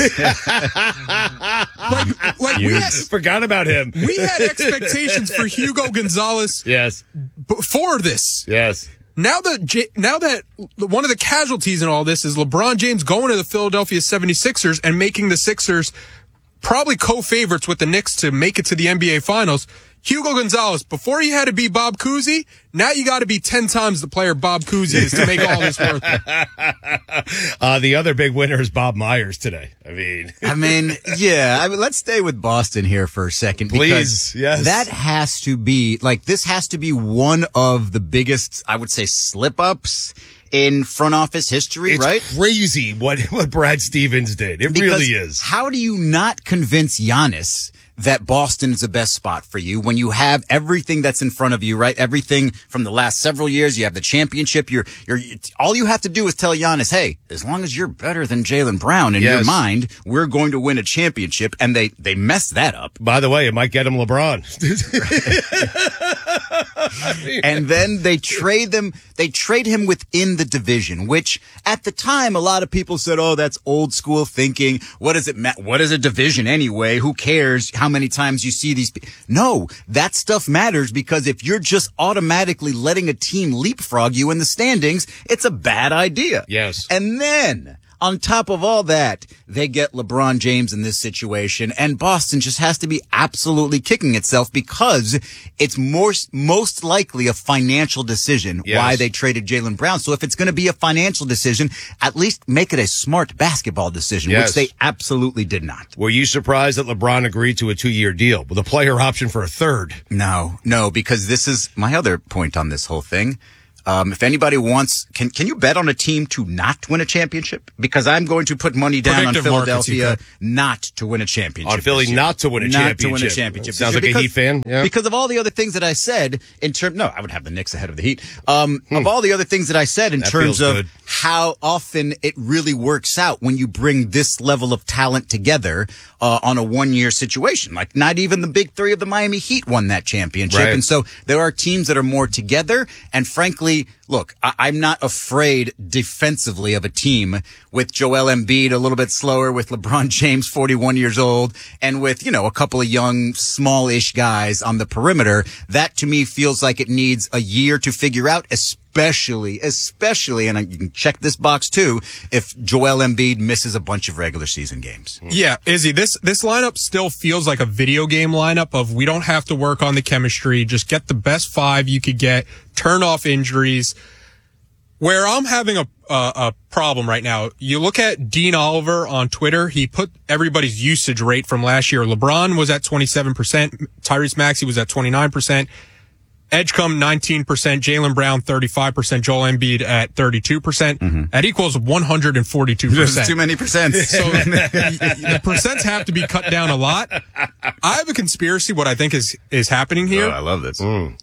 We forgot about him.
We had expectations for Hugo Gonzalez before this.
Yes.
Now that one of the casualties in all this is LeBron James going to the Philadelphia 76ers and making the Sixers probably co-favorites with the Knicks to make it to the NBA Finals. Hugo Gonzalez, before you had to be Bob Cousy, now you got to be 10 times the player Bob Cousy is to make all this worth it.
The other big winner is Bob Myers today.
Let's stay with Boston here for a second.
Please, yes.
That has to be, this has to be one of the biggest, I would say, slip-ups in front office history, right?
It's crazy what Brad Stevens did. It really is.
How do you not convince Giannis that Boston is the best spot for you when you have everything that's in front of you, right? Everything from the last several years. You have the championship. You're all you have to do is tell Giannis, hey, as long as you're better than Jaylen Brown in your mind, we're going to win a championship. And they messed that up.
By the way, it might get him LeBron.
And then they trade him within the division, which at the time, a lot of people said, oh, that's old school thinking. What is a division anyway? Who cares how many times you see these? No, that stuff matters, because if you're just automatically letting a team leapfrog you in the standings, it's a bad idea.
Yes.
And then on top of all that, they get LeBron James in this situation, and Boston just has to be absolutely kicking itself because it's most likely a financial decision why they traded Jaylen Brown. So if it's going to be a financial decision, at least make it a smart basketball decision, which they absolutely did not.
Were you surprised that LeBron agreed to a 2-year deal with a player option for a third?
No, because this is my other point on this whole thing. If anybody wants, can you bet on a team to not win a championship? Because I'm going to put money down on Philadelphia not to win a championship.
On Philly not to win a championship.
Not to win a championship.
Sounds like a Heat fan. Yeah.
Because of all the other things that I said I would have the Knicks ahead of the Heat. Of all the other things that I said in terms of how often it really works out when you bring this level of talent together on a 1-year situation. Like not even the big three of the Miami Heat won that championship.
Right.
And so there are teams that are more together, and frankly, look, I'm not afraid defensively of a team with Joel Embiid a little bit slower, with LeBron James 41 years old, and with, a couple of young, smallish guys on the perimeter. That to me feels like it needs a year to figure out, especially, and you can check this box too, if Joel Embiid misses a bunch of regular season games.
Yeah, Izzy, this lineup still feels like a video game lineup of we don't have to work on the chemistry, just get the best 5 you could get, turn off injuries. Where I'm having a problem right now, you look at Dean Oliver on Twitter, he put everybody's usage rate from last year. LeBron was at 27%, Tyrese Maxey was at 29%, Edgecombe 19%, Jaylen Brown 35%, Joel Embiid at 32%. Mm-hmm. That equals 142%.
There's too many percents.
So the percents have to be cut down a lot. I have a conspiracy what I think is happening here.
Oh, I love this.
In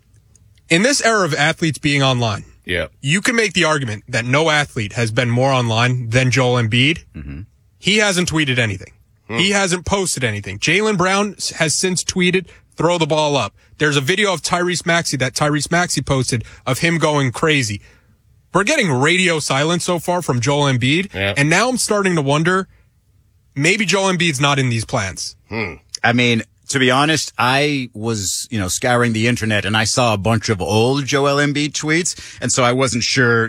this era of athletes being online, you can make the argument that no athlete has been more online than Joel Embiid. Mm-hmm. He hasn't tweeted anything. He hasn't posted anything. Jaylen Brown has since tweeted, throw the ball up. There's a video of Tyrese Maxey posted of him going crazy. We're getting radio silence so far from Joel Embiid, and now I'm starting to wonder, maybe Joel Embiid's not in these plans.
I mean, to be honest, I was, scouring the internet and I saw a bunch of old Joel Embiid tweets. And so I wasn't sure,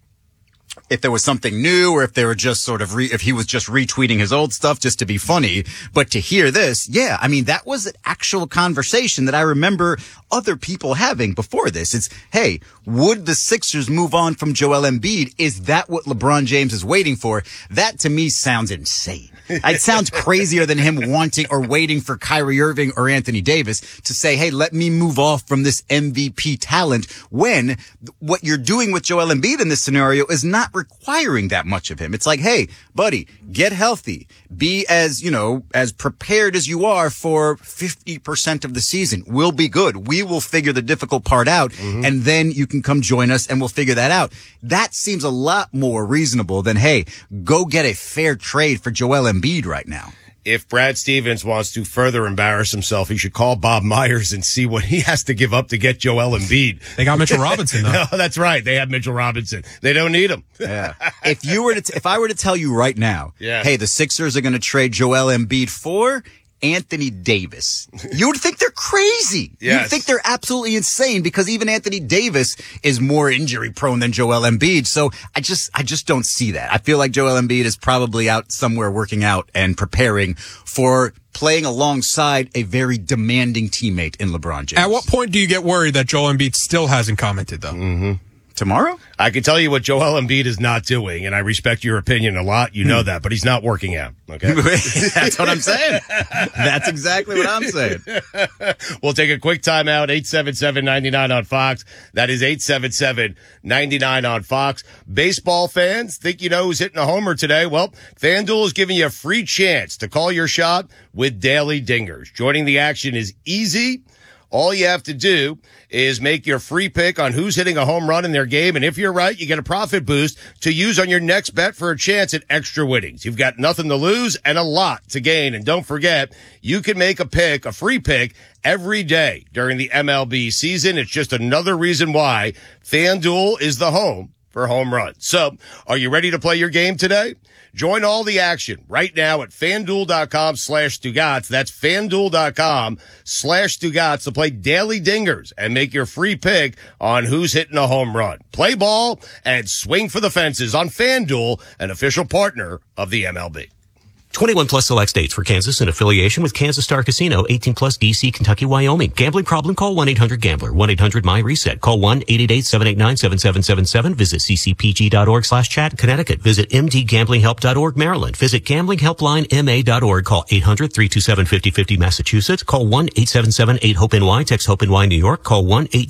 if there was something new or if they were just sort of if he was just retweeting his old stuff just to be funny. But to hear this, that was an actual conversation that I remember other people having before this. It's, hey, would the Sixers move on from Joel Embiid? Is that what LeBron James is waiting for? That to me sounds insane. It sounds crazier than him wanting or waiting for Kyrie Irving or Anthony Davis to say, hey, let me move off from this MVP talent, when what you're doing with Joel Embiid in this scenario is not requiring that much of him. It's like, hey, buddy, get healthy. Be as prepared as you are for 50% of the season. We'll be good. We will figure the difficult part out, and then you can come join us and we'll figure that out. That seems a lot more reasonable than, hey, go get a fair trade for Joel Embiid right now.
If Brad Stevens wants to further embarrass himself, he should call Bob Myers and see what he has to give up to get Joel Embiid.
They got Mitchell Robinson, though.
No, that's right. They have Mitchell Robinson. They don't need him.
Yeah. If I were to tell you right now, hey, the Sixers are going to trade Joel Embiid for Anthony Davis, you would think they're crazy.
Yes.
You'd think they're absolutely insane, because even Anthony Davis is more injury prone than Joel Embiid. So I just don't see that. I feel like Joel Embiid is probably out somewhere working out and preparing for playing alongside a very demanding teammate in LeBron James.
At what point do you get worried that Joel Embiid still hasn't commented, though?
Tomorrow?
I can tell you what Joel Embiid is not doing, and I respect your opinion a lot. You know that, but he's not working out. Okay,
that's what I'm saying. That's exactly what I'm saying.
We'll take a quick timeout. 877-99 on Fox. That is 877-99 on Fox. Baseball fans, think you know who's hitting a homer today? Well, FanDuel is giving you a free chance to call your shot with Daily Dingers. Joining the action is easy. All you have to do is make your free pick on who's hitting a home run in their game. And if you're right, you get a profit boost to use on your next bet for a chance at extra winnings. You've got nothing to lose and a lot to gain. And don't forget, you can make a free pick every day during the MLB season. It's just another reason why FanDuel is the home for home runs. So, are you ready to play your game today? Join all the action right now at FanDuel.com/Stugotz. That's FanDuel.com/Stugotz to play Daily Dingers and make your free pick on who's hitting a home run. Play ball and swing for the fences on FanDuel, an official partner of the MLB.
21 plus select states. For Kansas in affiliation with Kansas Star Casino. 18 plus DC, Kentucky, Wyoming. Gambling problem? Call 1-800-GAMBLER. 1-800-MY-RESET. Call 1-888-789-7777. Visit ccpg.org/chat. Connecticut. Visit mdgamblinghelp.org. Maryland. Visit gamblinghelplinema.org. Call 800-327-5050. Massachusetts. Call 1-877-8-HOPE-NY. Text HOPE-NY New York. Call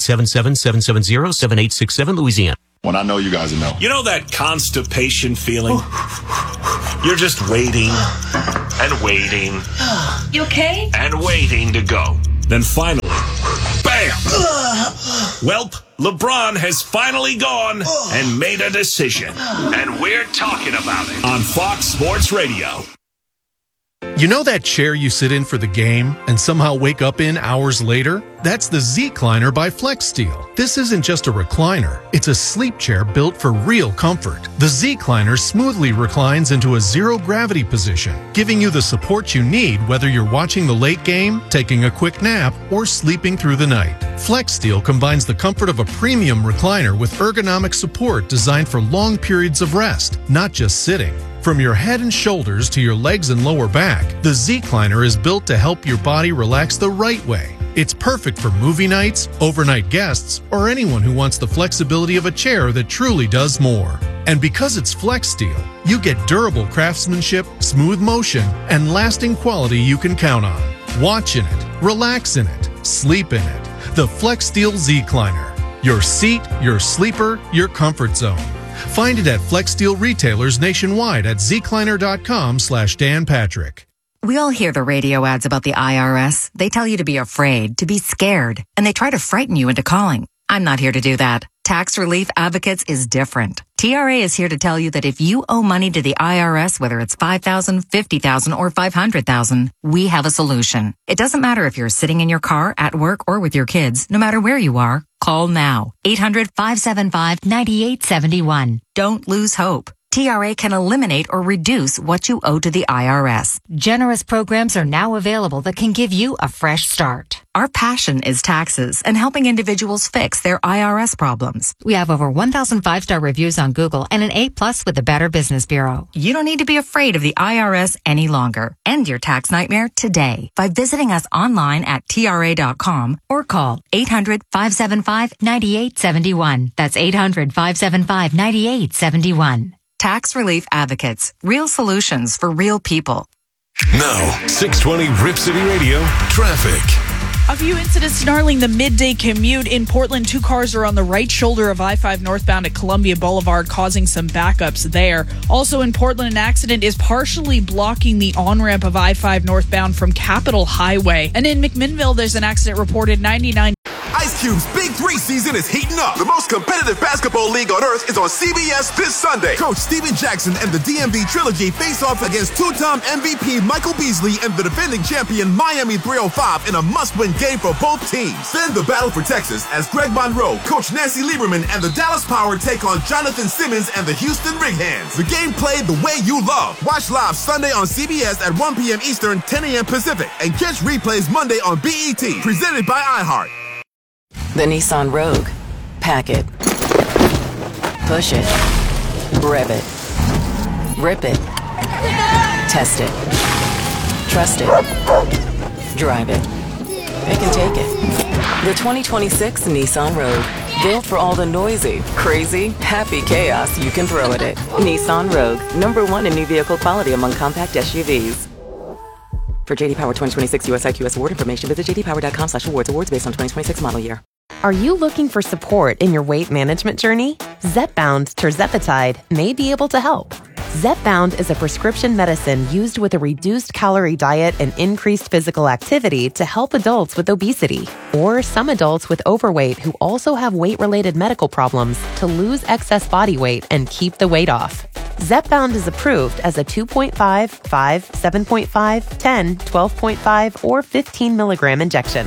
1-877-770-7867 Louisiana.
When I know you guys know.
You know that constipation feeling? You're just waiting and waiting.
You okay?
And waiting to go. Then finally, bam! Welp, LeBron has finally gone and made a decision. And we're talking about it on Fox Sports Radio.
You know that chair you sit in for the game and somehow wake up in hours later? That's the Z-Cliner by FlexSteel. This isn't just a recliner. It's a sleep chair built for real comfort. The Z-Cliner smoothly reclines into a zero-gravity position, giving you the support you need whether you're watching the late game, taking a quick nap, or sleeping through the night. FlexSteel combines the comfort of a premium recliner with ergonomic support designed for long periods of rest, not just sitting. From your head and shoulders to your legs and lower back, the Z-Cliner is built to help your body relax the right way. It's perfect for movie nights, overnight guests, or anyone who wants the flexibility of a chair that truly does more. And because it's FlexSteel, you get durable craftsmanship, smooth motion, and lasting quality you can count on. Watch in it, relax in it, sleep in it. The FlexSteel Z-Cliner. Your seat, your sleeper, your comfort zone. Find it at FlexSteel retailers nationwide at zcliner.com/Dan Patrick.
We all hear the radio ads about the IRS. They tell you to be afraid, to be scared, and they try to frighten you into calling. I'm not here to do that. Tax Relief Advocates is different. TRA is here to tell you that if you owe money to the IRS, whether it's $5,000, $50,000, or $500,000, we have a solution. It doesn't matter if you're sitting in your car, at work, or with your kids. No matter where you are, call now. 800-575-9871. Don't lose hope. TRA can eliminate or reduce what you owe to the IRS. Generous programs are now available that can give you a fresh start. Our passion is taxes and helping individuals fix their IRS problems. We have over 1,000 5-star reviews on Google and an A+ with the Better Business Bureau. You don't need to be afraid of the IRS any longer. End your tax nightmare today by visiting us online at TRA.com or call 800-575-9871. That's 800-575-9871. Tax Relief Advocates. Real solutions for real people.
Now, 620 Rip City Radio, traffic.
A few incidents snarling the midday commute in Portland. 2 cars are on the right shoulder of I-5 northbound at Columbia Boulevard, causing some backups there. Also in Portland, an accident is partially blocking the on-ramp of I-5 northbound from Capitol Highway. And in McMinnville, there's an accident reported 99.
Ice Cube's Big 3 season is heating up. The most competitive basketball league on earth is on CBS this Sunday. Coach Steven Jackson and the DMV Trilogy face off against two-time MVP Michael Beasley and the defending champion Miami 305 in a must-win game for both teams. Then the battle for Texas as Greg Monroe, Coach Nancy Lieberman, and the Dallas Power take on Jonathan Simmons and the Houston Rig Hands. The game played the way you love. Watch live Sunday on CBS at 1 p.m. Eastern, 10 a.m. Pacific, and catch replays Monday on BET, presented by iHeart.
The Nissan Rogue. Pack it. Push it. Rev it. Rip it. Test it. Trust it. Drive it. It can take it. The 2026 Nissan Rogue. Built for all the noisy, crazy, happy chaos you can throw at it. Nissan Rogue. #1 in new vehicle quality among compact SUVs. For JD Power 2026 USIQS award information, visit jdpower.com/awards. Awards based on 2026 model year.
Are you looking for support in your weight management journey? Zepbound tirzepatide may be able to help. Zepbound is a prescription medicine used with a reduced calorie diet and increased physical activity to help adults with obesity or some adults with overweight who also have weight-related medical problems to lose excess body weight and keep the weight off. Zepbound is approved as a 2.5, 5, 7.5, 10, 12.5, or 15 milligram injection.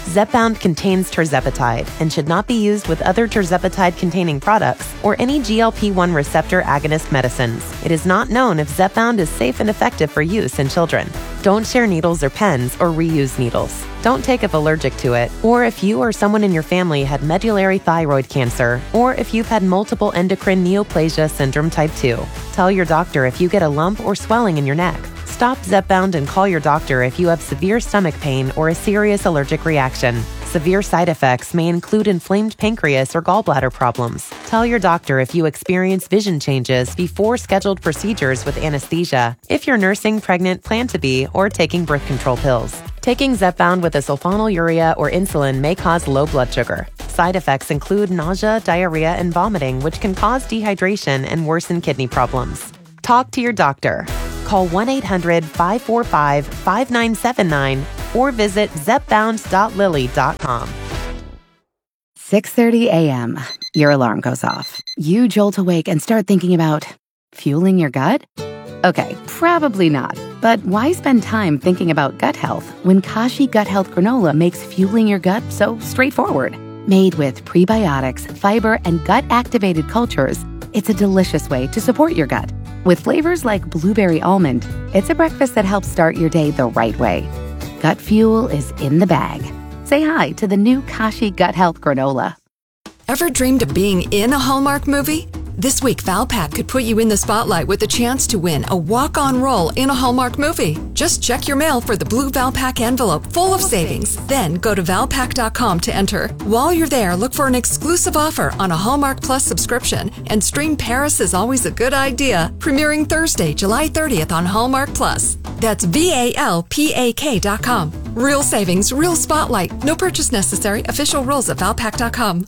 Zepbound contains tirzepatide and should not be used with other tirzepatide-containing products or any GLP-1 receptor agonist medicines. It is not known if Zepbound is safe and effective for use in children. Don't share needles or pens or reuse needles. Don't take if allergic to it, or if you or someone in your family had medullary thyroid cancer, or if you've had multiple endocrine neoplasia syndrome type 2. Tell your doctor if you get a lump or swelling in your neck. Stop Zepbound and call your doctor if you have severe stomach pain or a serious allergic reaction. Severe side effects may include inflamed pancreas or gallbladder problems. Tell your doctor if you experience vision changes before scheduled procedures with anesthesia, if you're nursing, pregnant, plan to be, or taking birth control pills. Taking Zepbound with a sulfonylurea or insulin may cause low blood sugar. Side effects include nausea, diarrhea, and vomiting, which can cause dehydration and worsen kidney problems. Talk to your doctor. Call 1-800-545-5979 or visit zepbound.lilly.com.
6:30 a.m. Your alarm goes off. You jolt awake and start thinking about fueling your gut? Okay, probably not. But why spend time thinking about gut health when Kashi Gut Health Granola makes fueling your gut so straightforward? Made with prebiotics, fiber, and gut-activated cultures, it's a delicious way to support your gut. With flavors like blueberry almond, it's a breakfast that helps start your day the right way. Gut fuel is in the bag. Say hi to the new Kashi Gut Health Granola.
Ever dreamed of being in a Hallmark movie? This week, Valpak could put you in the spotlight with a chance to win a walk-on role in a Hallmark movie. Just check your mail for the blue Valpak envelope full of savings. Then go to Valpak.com to enter. While you're there, look for an exclusive offer on a Hallmark Plus subscription and stream Paris is Always a Good Idea, premiering Thursday, July 30th on Hallmark Plus. That's VALPAK.com. Real savings, real spotlight. No purchase necessary. Official rules at Valpak.com.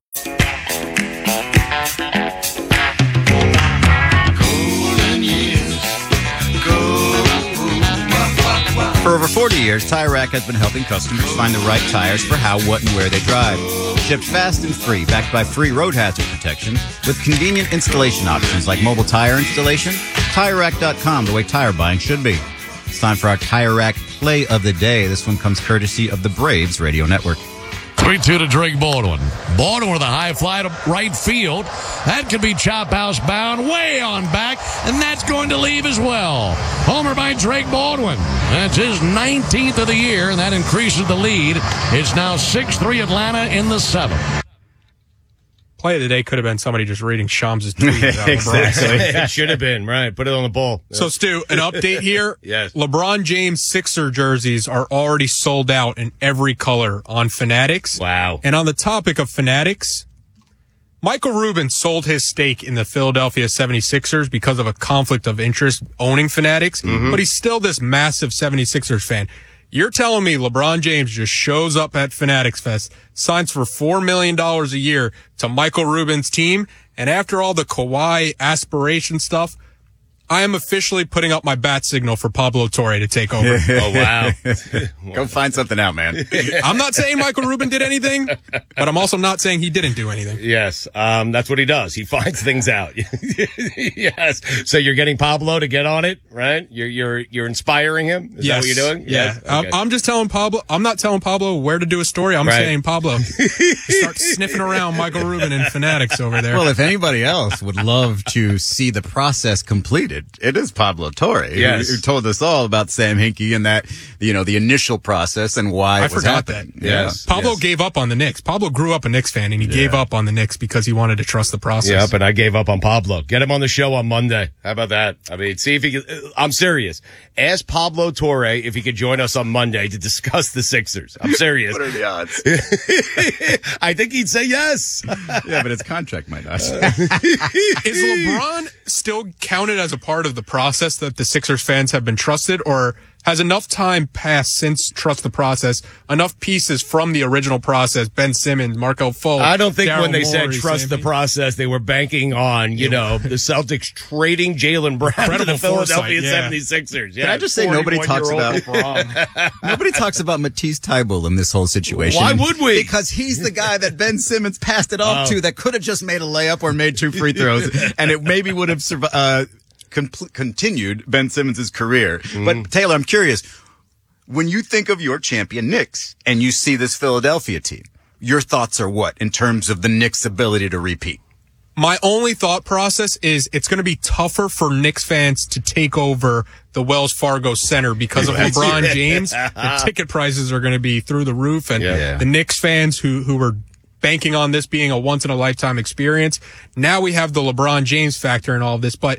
For over 40 years, Tire Rack has been helping customers find the right tires for how, what, and where they drive. Shipped fast and free, backed by free road hazard protection, with convenient installation options like mobile tire installation. TireRack.com, the way tire buying should be. It's time for our Tire Rack play of the day. This one comes courtesy of the Braves Radio Network.
3-2 to Drake Baldwin. Baldwin with a high fly to right field. That could be chop house bound way on back, and that's going to leave as well. Homer by Drake Baldwin. That's his 19th of the year, and that increases the lead. It's now 6-3 Atlanta in the 7th.
Play of the day could have been somebody just reading Shams' tweet.
Exactly. It should have been, right. Put it on the ball.
So, Stu, an update here.
Yes.
LeBron James Sixer jerseys are already sold out in every color on Fanatics.
Wow.
And on the topic of Fanatics, Michael Rubin sold his stake in the Philadelphia 76ers because of a conflict of interest owning Fanatics, but he's still this massive 76ers fan. You're telling me LeBron James just shows up at Fanatics Fest, signs for $4 million a year to Michael Rubin's team, and after all the Kawhi aspiration stuff, I am officially putting up my bat signal for Pablo Torre to take over.
Oh, wow.
Go find something out, man.
I'm not saying Michael Rubin did anything, but I'm also not saying he didn't do anything.
Yes, that's what he does. He finds things out. Yes. So you're getting Pablo to get on it, right? You're inspiring him? Is that what you're doing?
Yeah.
Yes. Okay.
I'm just telling Pablo. I'm not telling Pablo where to do a story. I'm saying, Pablo, start sniffing around Michael Rubin and Fanatics over there.
Well, if anybody else would love to see the process completed, it is Pablo Torre who told us all about Sam Hinkie and that, the initial process and why it was happening.
That. Yes. Pablo gave up on the Knicks. Pablo grew up a Knicks fan, and he gave up on the Knicks because he wanted to trust the process.
Yeah, but I gave up on Pablo. Get him on the show on Monday. How about that? I mean, see if he can. I'm serious. Ask Pablo Torre if he could join us on Monday to discuss the Sixers. I'm serious.
What are the odds?
I think he'd say yes.
Yeah, but his contract might not.
Is LeBron still counted as a part of the process that the Sixers fans have been trusted, or has enough time passed since trust the process, enough pieces from the original process, Ben Simmons, Markel Fultz?
I don't think
Daryl
when they
Morey,
said trust the process, they were banking on, the Celtics trading Jaylen Brown to the Philadelphia 76ers. Yeah,
can I just say nobody talks about Matisse Thybulle in this whole situation?
Why would we?
Because he's the guy that Ben Simmons passed it off to that could have just made a layup or made 2 free throws, and it maybe would have continued Ben Simmons' career. But Taylor, I'm curious. when you think of your champion Knicks and you see this Philadelphia team, your thoughts are what in terms of the Knicks' ability to repeat?
My only thought process is it's going to be tougher for Knicks fans to take over the Wells Fargo Center because of LeBron James. The ticket prices are going to be through the roof, and the Knicks fans who were banking on this being a once-in-a-lifetime experience, now we have the LeBron James factor in all of this. But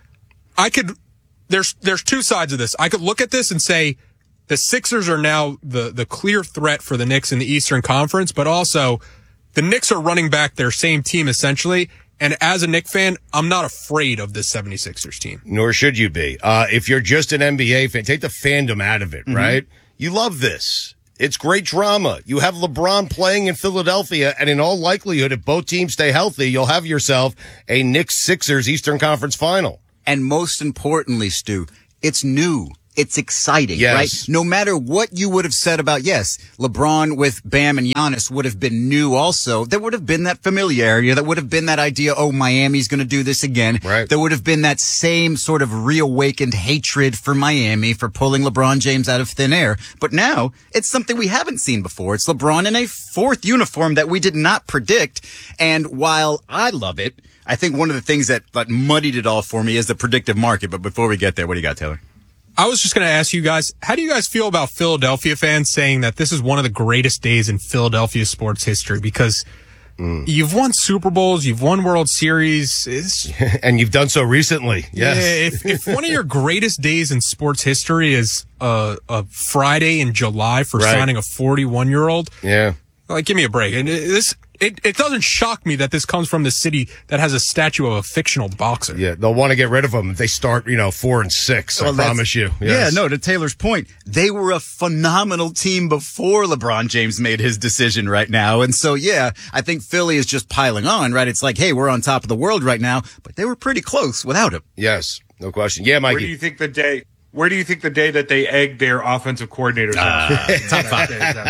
there's two sides of this. I could look at this and say the Sixers are now the clear threat for the Knicks in the Eastern Conference, but also the Knicks are running back their same team essentially. And as a Knicks fan, I'm not afraid of this 76ers team.
Nor should you be. If you're just an NBA fan, take the fandom out of it, right? You love this. It's great drama. You have LeBron playing in Philadelphia, and in all likelihood, if both teams stay healthy, you'll have yourself a Knicks-Sixers Eastern Conference final.
And most importantly, Stu, it's new. It's exciting, right? No matter what you would have said about, LeBron with Bam and Giannis would have been new also. There would have been that familiarity. There would have been that idea, Miami's going to do this again.
Right.
There would have been that same sort of reawakened hatred for Miami for pulling LeBron James out of thin air. But now it's something we haven't seen before. It's LeBron in a fourth uniform that we did not predict. And while I love it, I think one of the things that muddied it all for me is the predictive market. But before we get there, what do you got, Taylor?
I was just going to ask you guys, how do you guys feel about Philadelphia fans saying that this is one of the greatest days in Philadelphia sports history? Because you've won Super Bowls, you've won World Series.
And you've done so recently, yes.
Yeah, if one of your greatest days in sports history is a Friday in July for signing a 41-year-old, give me a break. And it doesn't shock me that this comes from the city that has a statue of a fictional boxer.
Yeah, they'll want to get rid of him if they start, 4-6. I promise you. Yes.
Yeah, no, to Taylor's point, they were a phenomenal team before LeBron James made his decision right now. And so, I think Philly is just piling on, right? It's like, hey, we're on top of the world right now, but they were pretty close without him.
Yes, no question. Yeah, Mikey.
Where do you think the day that they egged their offensive coordinators
top five.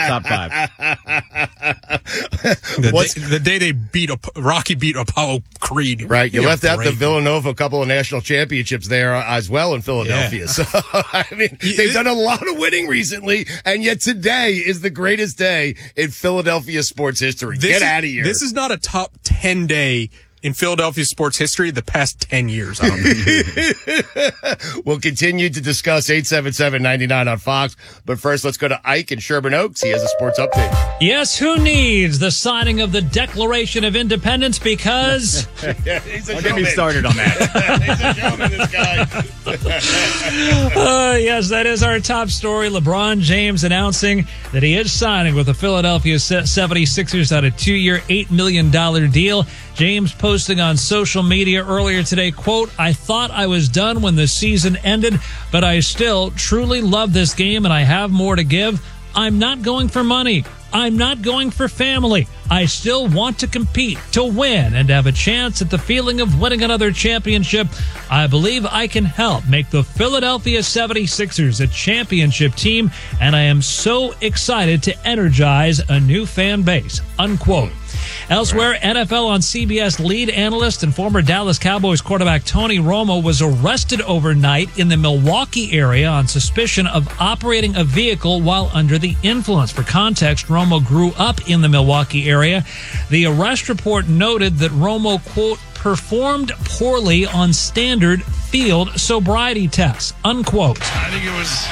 The day they Rocky beat Apollo Creed.
Right. You left out the Villanova couple of national championships there as well in Philadelphia.
Yeah.
So, they've done a lot of winning recently, and yet today is the greatest day in Philadelphia sports history. Get out of here.
This is not a top 10 day in Philadelphia sports history the past 10 years. I don't know.
We'll continue to discuss 877-99 on Fox. But first, let's go to Ike in Sherman Oaks. He has a sports update.
Yes, who needs the signing of the Declaration of Independence? Because
don't get me started on that.
He's a showman, this guy.
Yes, that is our top story. LeBron James announcing that he is signing with the Philadelphia 76ers on a 2-year, $8 million deal. James posting on social media earlier today, quote, "I thought I was done when the season ended, but I still truly love this game and I have more to give. I'm not going for money. I'm not going for family. I still want to compete, to win, and have a chance at the feeling of winning another championship. I believe I can help make the Philadelphia 76ers a championship team, and I am so excited to energize a new fan base," unquote. Elsewhere, NFL on CBS lead analyst and former Dallas Cowboys quarterback Tony Romo was arrested overnight in the Milwaukee area on suspicion of operating a vehicle while under the influence. For context, Romo grew up in the Milwaukee area. The arrest report noted that Romo, quote, "performed poorly on standard field sobriety tests," unquote.
I think it was...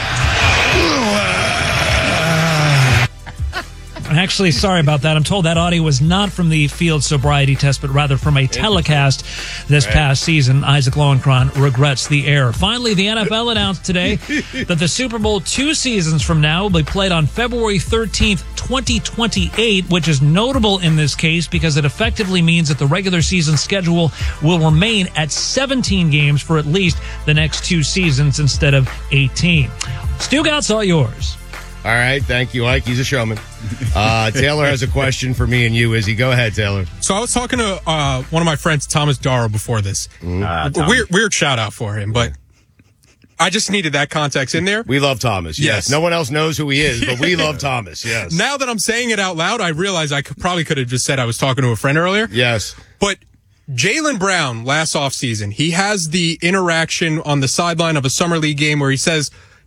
Actually, sorry about that. I'm told that audio was not from the field sobriety test, but rather from a telecast this past season. Isaac Lowenkron regrets the error. Finally, the NFL announced today that the Super Bowl 2 seasons from now will be played on February 13th, 2028, which is notable in this case because it effectively means that the regular season schedule will remain at 17 games for at least the next 2 seasons instead of 18. Stugout's all yours.
All right. Thank you, Ike. He's a showman. Taylor has a question for me and you, Izzy. Go ahead, Taylor.
So I was talking to one of my friends, Thomas Darrow, before this. Weird shout out for him, but I just needed that context in there.
We love Thomas. Yes. No one else knows who he is, but we love Thomas. Yes.
Now that I'm saying it out loud, I realize I probably could have just said I was talking to a friend earlier.
Yes.
But Jaylen Brown, last offseason, he has the interaction on the sideline of a summer league game where he says he's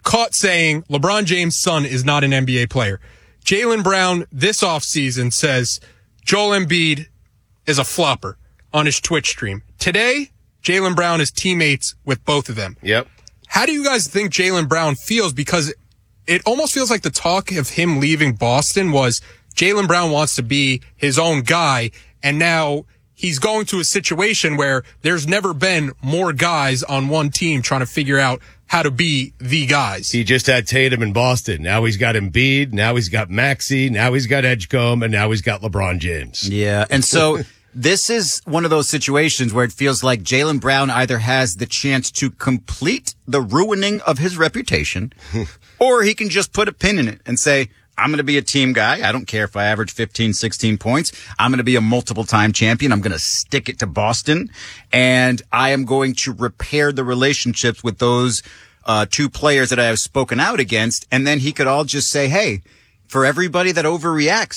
caught saying LeBron James' son is not an NBA player. Jaylen Brown this offseason says Joel Embiid is a flopper on his Twitch stream. Today, Jaylen Brown is teammates with both of them.
Yep.
How do you guys think Jaylen Brown feels? Because it almost feels like the talk of him leaving Boston was Jaylen Brown wants to be his own guy, and now he's going to a situation where there's never been more guys on one team trying to figure out how to be the guys.
He just had Tatum in Boston. Now he's got Embiid. Now he's got Maxey. Now he's got Edgecombe. And now he's got LeBron James.
Yeah. And so this is one of those situations where it feels like Jaylen Brown either has the chance to complete the ruining of his reputation, or he can just put a pin in it and say, I'm going to be a team guy. I don't care if I average 15, 16 points. I'm going to be a multiple-time champion. I'm going to stick it to Boston, and I am going to repair the relationships with those two players that I have spoken out against. And then he could all just say, hey, for everybody that overreacts,